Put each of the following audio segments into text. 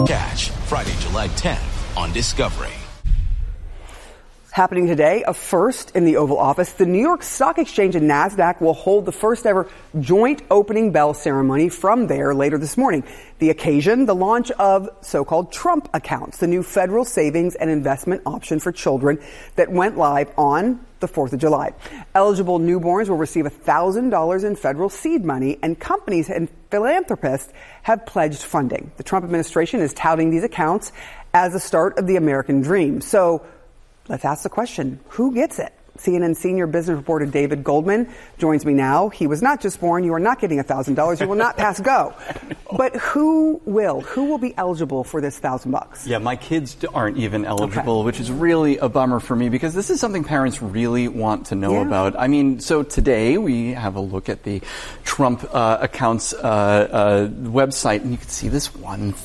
Catch Friday, July 10th on Discovery. Happening today, a first in the Oval Office. The New York Stock Exchange and NASDAQ will hold the first ever joint opening bell ceremony from there later this morning. The occasion, the launch of so-called Trump accounts, the new federal savings and investment option for children that went live on the 4th of July. Eligible newborns will receive $1,000 in federal seed money, and companies and philanthropists have pledged funding. The Trump administration is touting these accounts as the start of the American dream. So let's ask the question, who gets it? CNN senior business reporter David Goldman joins me now. He was not just born. You are not getting $1,000. You will not pass go. But who will? Who will be eligible for this $1,000? Yeah, my kids aren't even eligible, which is really a bummer for me because this is something parents really want to know about. I mean, so today we have a look at the Trump accounts website, and you can see this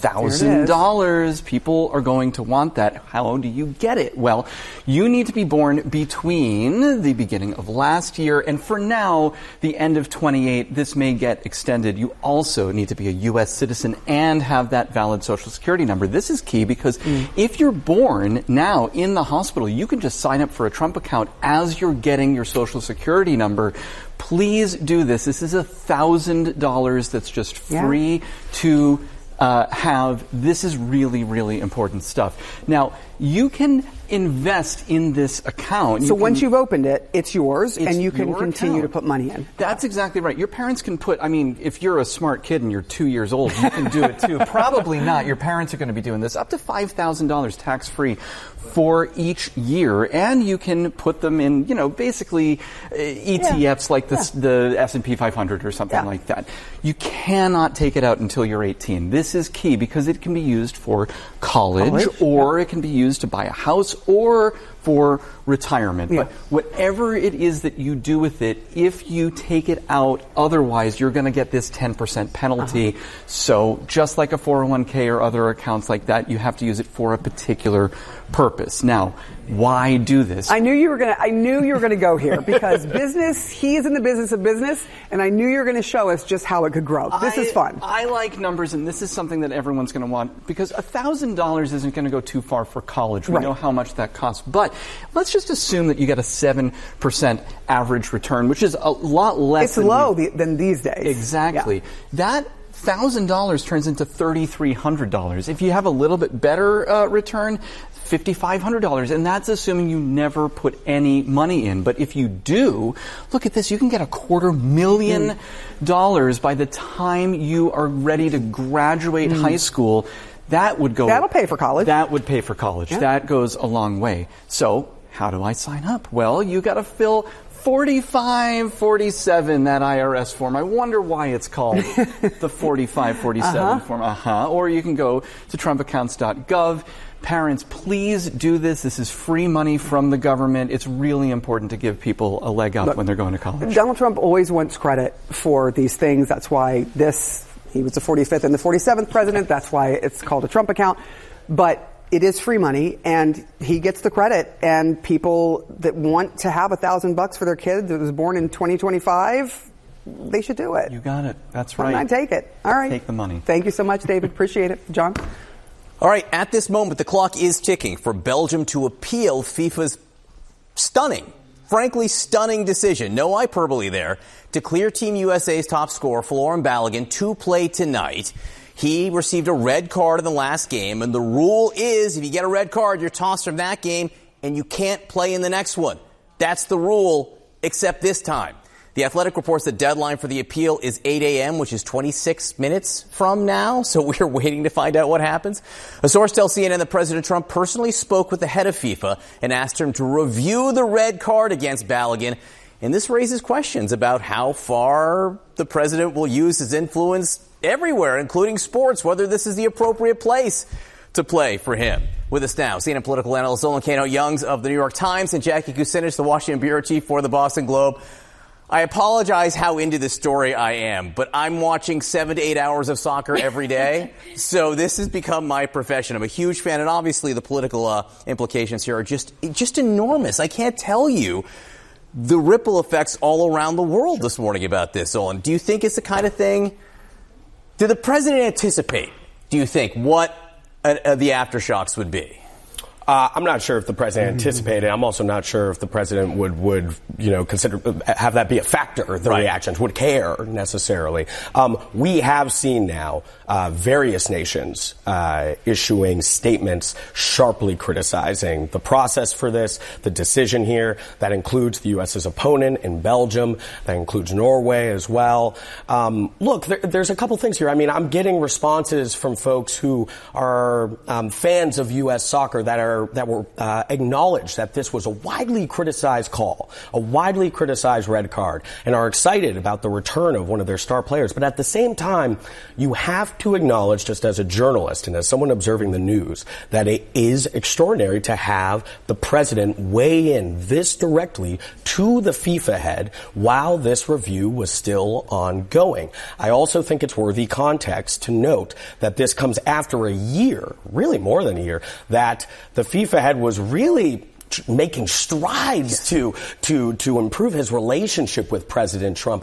$1,000. People are going to want that. How do you get it? Well, you need to be born between the beginning of last year and for now, the end of 28. This may get extended. You also need to be a U.S. citizen and have that valid Social Security number. This is key because if you're born now in the hospital, you can just sign up for a Trump account as you're getting your Social Security number. Please do this. This is $1,000 that's just free to have. This is really, really important stuff. Now, you can invest in this account. So once you've opened it, it's yours, and you can continue to put money in. That's exactly right. Your parents can put, I mean, if you're a smart kid and you're 2 years old, you can do it too. Probably not. Your parents are going to be doing this. Up to $5,000 tax-free for each year, and you can put them in, you know, basically ETFs like the S&P 500 or something like that. You cannot take it out until you're 18. This is key because it can be used for college or it can be used to buy a house or for retirement. But whatever it is that you do with it, if you take it out otherwise, you're going to get this 10% penalty. So just like a 401k or other accounts like that, you have to use it for a particular purpose. Now, why do this? I knew you were going to go here because business, he is in the business of business, and I knew you were going to show us just how it could grow. This is fun. I like numbers, and this is something that everyone's going to want because $1,000 isn't going to go too far for college. We know how much that costs. But let's just assume that you get a 7% average return, which is a lot less. It's low than these days. Exactly. That $1,000 turns into $3,300. If you have a little bit better return, $5,500, and that's assuming you never put any money in. But if you do, look at this, you can get $250,000 by the time you are ready to graduate high school. That'll pay for college. That would pay for college. That goes a long way. So how do I sign up? Well, you got to fill 4547, that IRS form. I wonder why it's called the 4547 form. Or you can go to trumpaccounts.gov. Parents, please do this. This is free money from the government. It's really important to give people a leg up when they're going to college. Donald Trump always wants credit for these things. That's why he was the 45th and the 47th president. That's why it's called a Trump account. But it is free money, and he gets the credit. And people that want to have $1,000 for their kid that was born in 2025, they should do it. You got it. That's right. Why not take it? All right. Take the money. Thank you so much, David. Appreciate it. John? All right. At this moment, the clock is ticking for Belgium to appeal FIFA's frankly stunning decision, no hyperbole there, to clear Team USA's top scorer, Folarin Balogun, to play tonight. He received a red card in the last game, and the rule is if you get a red card, you're tossed from that game, and you can't play in the next one. That's the rule, except this time. The Athletic reports the deadline for the appeal is 8 a.m., which is 26 minutes from now, so we're waiting to find out what happens. A source tells CNN that President Trump personally spoke with the head of FIFA and asked him to review the red card against Balogun, and this raises questions about how far the president will use his influence everywhere, including sports, whether this is the appropriate place to play for him. With us now, CNN political analyst Zolan Kano-Youngs of the New York Times and Jackie Kucinich, the Washington bureau chief for the Boston Globe. I apologize how into this story I am, but I'm watching 7 to 8 hours of soccer every day, so this has become my profession. I'm a huge fan, and obviously the political implications here are just enormous. I can't tell you the ripple effects all around the world this morning about this, Zolan. Do you think it's the kind of thing? Did the president anticipate, do you think, what the aftershocks would be? I'm not sure if the president anticipated. I'm also not sure if the president would consider have that be a factor. The reactions would care necessarily. We have seen now various nations issuing statements sharply criticizing the process for this, the decision here. That includes the U.S.'s opponent in Belgium. That includes Norway as well. Look, there's a couple things here. I mean, I'm getting responses from folks who are fans of U.S. soccer that were acknowledged that this was a widely criticized call, a widely criticized red card, and are excited about the return of one of their star players. But at the same time, you have to acknowledge, just as a journalist and as someone observing the news, that it is extraordinary to have the president weigh in this directly to the FIFA head while this review was still ongoing. I also think it's worthy context to note that this comes after a year, really more than a year, that the FIFA head was really making strides to improve his relationship with President Trump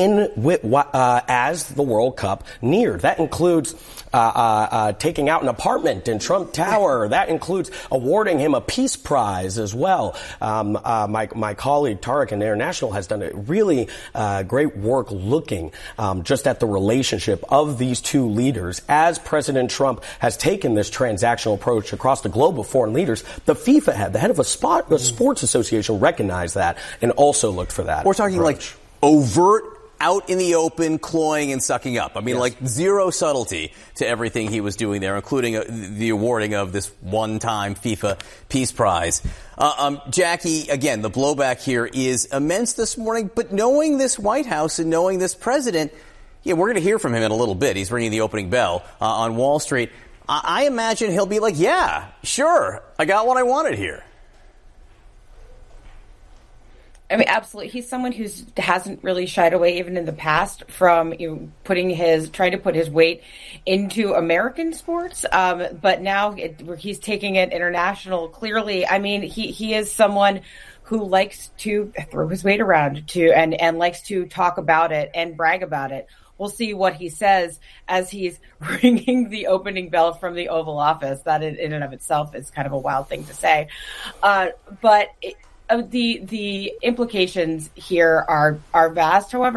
as the World Cup neared. That includes taking out an apartment in Trump Tower. That includes awarding him a peace prize as well. My colleague Tarek in International has done a really great work looking just at the relationship of these two leaders as President Trump has taken this transactional approach across the globe of foreign leaders. The FIFA head, the head of a sports association, recognized that and also looked for that. We're talking approach. Like overt, out in the open, clawing and sucking up. I mean, like zero subtlety to everything he was doing there, including the awarding of this one-time FIFA Peace Prize. Jackie, again, the blowback here is immense this morning, but knowing this White House and knowing this president, we're going to hear from him in a little bit. He's ringing the opening bell on Wall Street. I imagine he'll be like, yeah, sure, I got what I wanted here. I mean, absolutely. He's someone who hasn't really shied away, even in the past, from trying to put his weight into American sports. But now he's taking it international. Clearly, I mean, he is someone who likes to throw his weight around and likes to talk about it and brag about it. We'll see what he says as he's ringing the opening bell from the Oval Office. That in and of itself is kind of a wild thing to say, but. The implications here are vast. However,